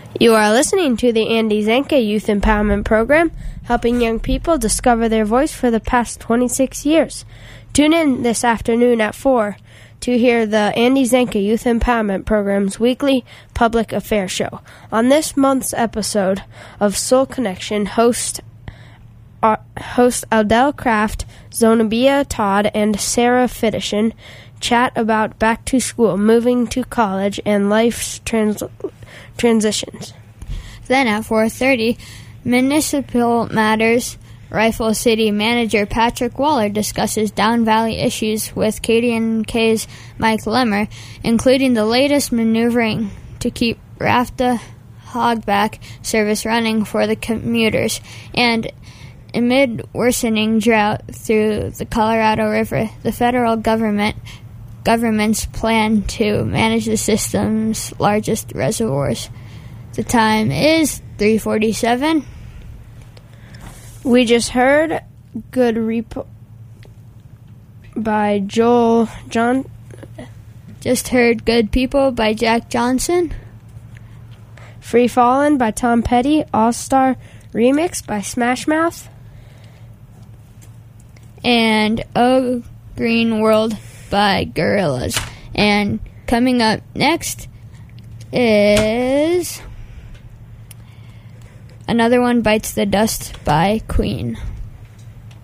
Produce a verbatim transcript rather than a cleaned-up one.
You are listening to the Andy Zanka Youth Empowerment Program, helping young people discover their voice for the past twenty-six years. Tune in this afternoon at four to hear the Andy Zanka Youth Empowerment Program's weekly public affairs show. On this month's episode of Soul Connection, host uh, host Aldel Kraft, Zonabia Todd, and Sarah Fittishin chat about back to school, moving to college, and life's trans- transitions. Then at four thirty, Municipal Matters Rifle City Manager Patrick Waller discusses Down Valley issues with K D N K's Mike Lemmer, including the latest maneuvering to keep RAFTA hogback service running for the commuters, and amid worsening drought through the Colorado River, the federal government government's plan to manage the system's largest reservoirs. The time is three forty-seven. We just heard Good Repo by Joel John. Just heard Good People by Jack Johnson. Free Fallin' by Tom Petty. All-Star Remix by Smash Mouth. And Oh Green World by Gorillaz. And coming up next is Another One Bites the Dust by Queen.